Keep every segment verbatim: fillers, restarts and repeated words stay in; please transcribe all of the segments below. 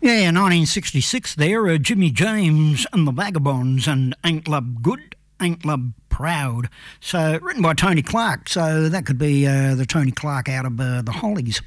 Yeah, nineteen sixty-six there, uh, Jimmy James and the Vagabonds and Ain't Love Good, Ain't Love Proud. So, written by Tony Clark, so that could be uh, the Tony Clark out of uh, the Hollies.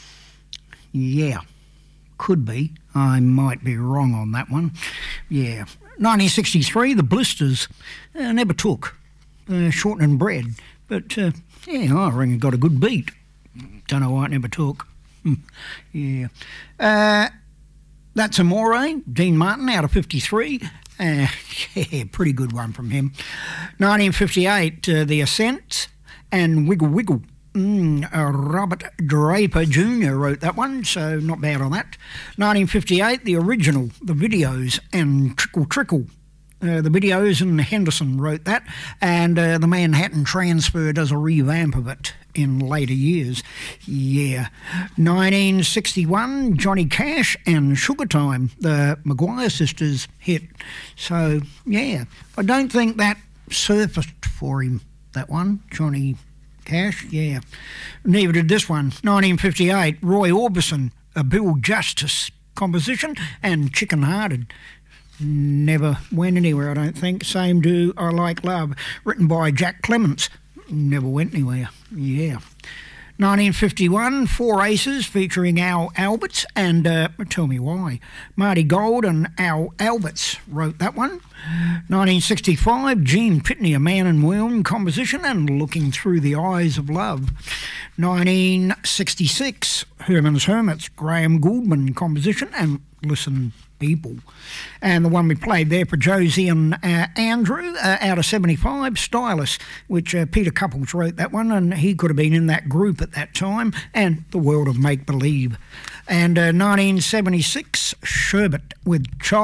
Yeah, could be. I might be wrong on that one. Yeah. nineteen sixty-three, The Blisters. Uh, never took. Uh, shortening bread. But, uh, yeah, I reckon it got a good beat. Don't know why it never took. yeah. Uh... That's Amore, Dean Martin out of fifty-three. Uh, yeah, pretty good one from him. nineteen fifty-eight, uh, The Ascents and Wiggle Wiggle. Mm, uh, Robert Draper Junior wrote that one, so not bad on that. nineteen fifty-eight, The Original, The Videos and Trickle Trickle. Uh, the Videos and Henderson wrote that, and uh, the Manhattan Transfer does a revamp of it in later years. Yeah. nineteen sixty-one, Johnny Cash and Sugar Time, the Maguire sisters hit. So, yeah, I don't think that surfaced for him, that one, Johnny Cash, yeah. Neither did this one. nineteen fifty-eight, Roy Orbison, a Bill Justice composition, and Chicken Hearted. Never went anywhere, I don't think. Same do I Like Love, written by Jack Clements. Never went anywhere, yeah. nineteen fifty-one, Four Aces featuring Al Alberts and uh, Tell Me Why. Marty Gold and Al Alberts wrote that one. nineteen sixty-five, Gene Pitney, A Man and Woman composition and Looking Through the Eyes of Love. nineteen sixty-six, Herman's Hermits, Graham Gouldman composition and Listen People. And the one we played there for Josie and uh, Andrew uh, out of seventy-five, Stylus, which uh, Peter Couples wrote that one, and he could have been in that group at that time, and The World of Make Believe. And uh, nineteen seventy-six, Sherbet with Child